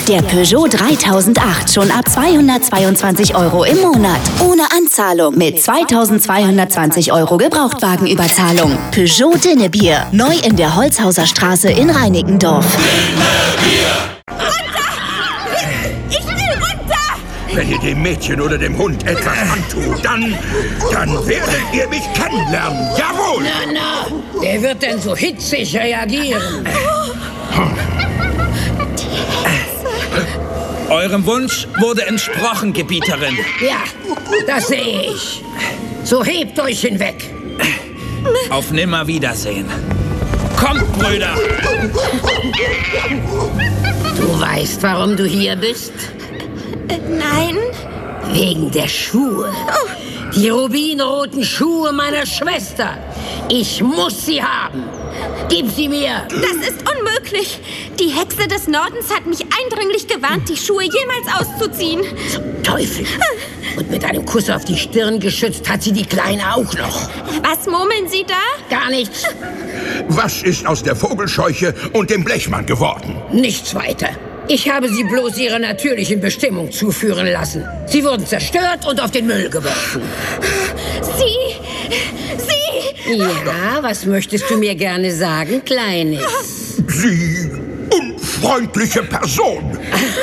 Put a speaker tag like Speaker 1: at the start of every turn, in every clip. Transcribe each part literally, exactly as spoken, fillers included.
Speaker 1: Der Peugeot dreitausendacht schon ab zweihundertzweiundzwanzig Euro im Monat. Ohne Anzahlung mit zweitausendzweihundertzwanzig Euro Gebrauchtwagenüberzahlung. Peugeot Dinnebier. Neu in der Holzhauser Straße in Reinickendorf.
Speaker 2: Wenn ihr dem Mädchen oder dem Hund etwas antut, dann, dann werdet ihr mich kennenlernen. Jawohl!
Speaker 3: Na, na, der wird denn so hitzig reagieren.
Speaker 4: Eurem Wunsch wurde entsprochen, Gebieterin.
Speaker 3: Ja, das sehe ich. So hebt euch hinweg.
Speaker 4: Auf Nimmerwiedersehen. Kommt, Brüder!
Speaker 3: Du weißt, warum du hier bist?
Speaker 5: Nein.
Speaker 3: Wegen der Schuhe. Die rubinroten Schuhe meiner Schwester. Ich muss sie haben. Gib sie mir.
Speaker 5: Das ist unmöglich. Die Hexe des Nordens hat mich eindringlich gewarnt, die Schuhe jemals auszuziehen.
Speaker 3: Zum Teufel. Und mit einem Kuss auf die Stirn geschützt hat sie die Kleine auch noch.
Speaker 5: Was murmeln Sie da?
Speaker 3: Gar nichts.
Speaker 2: Was ist aus der Vogelscheuche und dem Blechmann geworden?
Speaker 3: Nichts weiter. Ich habe sie bloß ihrer natürlichen Bestimmung zuführen lassen. Sie wurden zerstört und auf den Müll geworfen.
Speaker 5: Sie... Sie...
Speaker 3: Ja, was möchtest du mir gerne sagen, Kleines?
Speaker 2: Sie unfreundliche Person.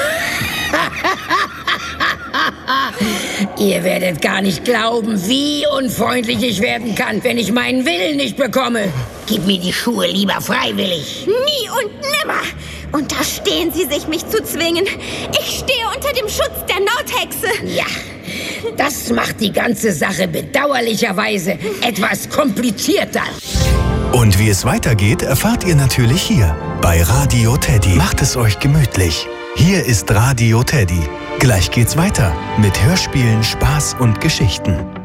Speaker 3: Ihr werdet gar nicht glauben, wie unfreundlich ich werden kann, wenn ich meinen Willen nicht bekomme. Gib mir die Schuhe lieber freiwillig.
Speaker 5: Nie und nimmer. Unterstehen Sie sich, mich zu zwingen. Ich stehe unter dem Schutz der Nordhexe.
Speaker 3: Ja, das macht die ganze Sache bedauerlicherweise etwas komplizierter.
Speaker 6: Und wie es weitergeht, erfahrt ihr natürlich hier bei Radio Teddy. Macht es euch gemütlich. Hier ist Radio Teddy. Gleich geht's weiter mit Hörspielen, Spaß und Geschichten.